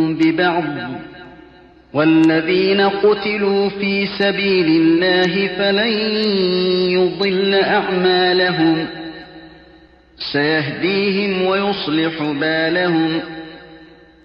ببعض والذين قتلوا في سبيل الله فلن يضل أعمالهم سيهديهم ويصلح بالهم